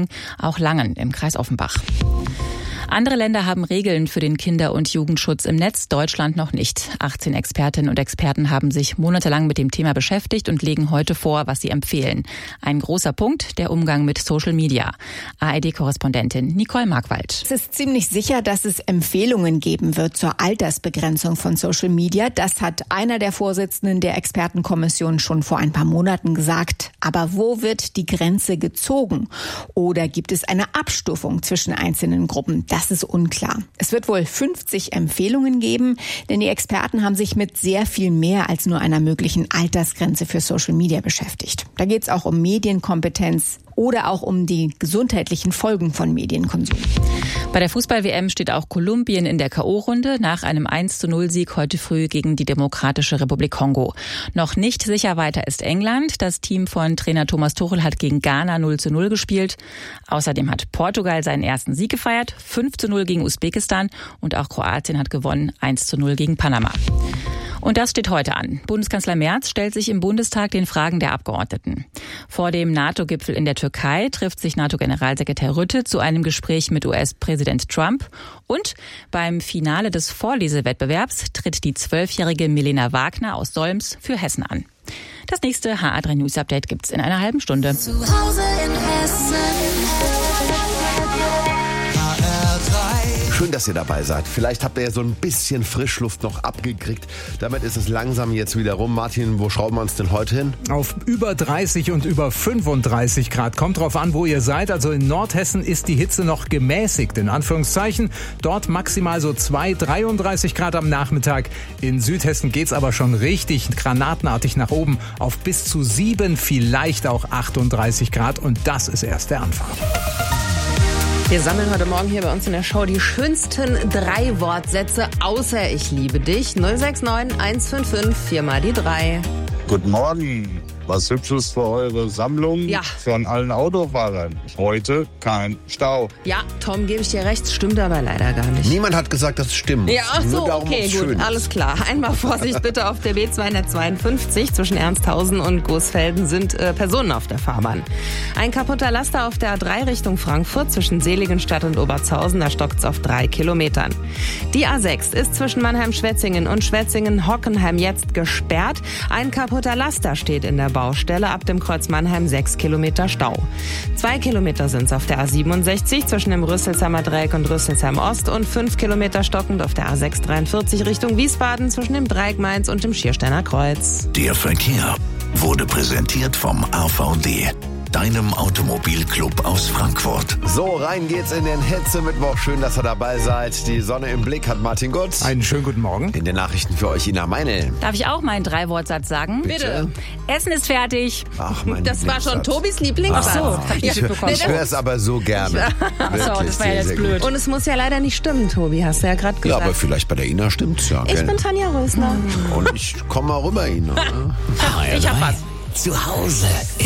Schwenning, auch Langen im Kreis Offenbach. Andere Länder haben Regeln für den Kinder- und Jugendschutz im Netz, Deutschland noch nicht. 18 Expertinnen und Experten haben sich monatelang mit dem Thema beschäftigt und legen heute vor, was sie empfehlen. Ein großer Punkt, der Umgang mit Social Media. ARD-Korrespondentin Nicole Markwald. Es ist ziemlich sicher, dass es Empfehlungen geben wird zur Altersbegrenzung von Social Media. Das hat einer der Vorsitzenden der Expertenkommission schon vor ein paar Monaten gesagt. Aber wo wird die Grenze gezogen? Oder gibt es eine Abstufung zwischen einzelnen Gruppen? Das ist unklar. Es wird wohl 50 Empfehlungen geben, denn die Experten haben sich mit sehr viel mehr als nur einer möglichen Altersgrenze für Social Media beschäftigt. Da geht es auch um Medienkompetenz oder auch um die gesundheitlichen Folgen von Medienkonsum. Bei der Fußball-WM steht auch Kolumbien in der K.O.-Runde nach einem 1:0-Sieg heute früh gegen die Demokratische Republik Kongo. Noch nicht sicher weiter ist England. Das Team von Trainer Thomas Tuchel hat gegen Ghana 0:0 gespielt. Außerdem hat Portugal seinen ersten Sieg gefeiert, 5:0 gegen Usbekistan, und auch Kroatien hat gewonnen, 1:0 gegen Panama. Und das steht heute an. Bundeskanzler Merz stellt sich im Bundestag den Fragen der Abgeordneten. Vor dem NATO-Gipfel in der Türkei trifft sich NATO-Generalsekretär Rutte zu einem Gespräch mit US-Präsident Trump. Und beim Finale des Vorlesewettbewerbs tritt die 12-jährige Milena Wagner aus Solms für Hessen an. Das nächste HR3 News Update gibt's in einer halben Stunde. Zu Hause in Hessen. Schön, dass ihr dabei seid. Vielleicht habt ihr ja so ein bisschen Frischluft noch abgekriegt. Damit ist es langsam jetzt wieder rum. Martin, wo schrauben wir uns denn heute hin? Auf über 30 und über 35 Grad. Kommt drauf an, wo ihr seid. Also in Nordhessen ist die Hitze noch gemäßigt, in Anführungszeichen. Dort maximal so 33 Grad am Nachmittag. In Südhessen geht's aber schon richtig granatenartig nach oben auf bis zu 7, vielleicht auch 38 Grad. Und das ist erst der Anfang. Wir sammeln heute Morgen hier bei uns in der Show die schönsten 3 Wortsätze außer ich liebe dich. 069 155 4 mal die 3. Guten Morgen. Was Hübsches für eure Sammlung von allen Autofahrern. Heute kein Stau. Ja, Tom, gebe ich dir recht, stimmt aber leider gar nicht. Niemand hat gesagt, dass es stimmt. Ja, ach so, nur darum, okay, gut, schön alles klar. Einmal Vorsicht bitte auf der B252 zwischen Ernsthausen und Goesfelden sind Personen auf der Fahrbahn. Ein kaputter Laster auf der A3 Richtung Frankfurt zwischen Seligenstadt und Oberzhausen, da stockt's auf 3 Kilometern. Die A6 ist zwischen Mannheim-Schwetzingen und Schwetzingen-Hockenheim jetzt gesperrt. Ein kaputter Laster steht in der Baustelle, ab dem Kreuz Mannheim 6 Kilometer Stau. 2 Kilometer sind's auf der A67 zwischen dem Rüsselsheimer Dreieck und Rüsselsheim Ost und 5 Kilometer stockend auf der A643 Richtung Wiesbaden zwischen dem Dreieck Mainz und dem Schiersteiner Kreuz. Der Verkehr wurde präsentiert vom AVD, deinem Automobilclub aus Frankfurt. So, rein geht's in den Hitzemittwoch. Schön, dass ihr dabei seid. Die Sonne im Blick hat Martin Gutz. Einen schönen guten Morgen. In den Nachrichten für euch Ina Meinl. Darf ich auch meinen 3-Wortsatz sagen? Bitte. Essen ist fertig. Ach, mein Das war schon Tobis Lieblingssatz. Ach so, hab ich mitbekommen. Ich höre es aber so gerne. Achso, das war ja jetzt blöd. Und es muss ja leider nicht stimmen, Tobi, hast du ja gerade Ja, gesagt. aber vielleicht bei der Ina stimmt's ja. Ich gell? bin Tanja Rösner. Und ich komme mal rüber, Ina. Ich hab was. Zu Hause